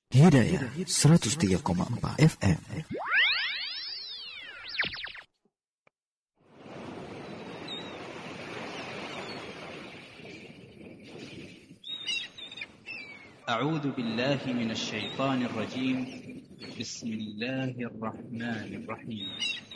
Hidayah 103,4 FM. أعوذ بالله من الشيطان الرجيم. بسم الله الرحمن الرحيم.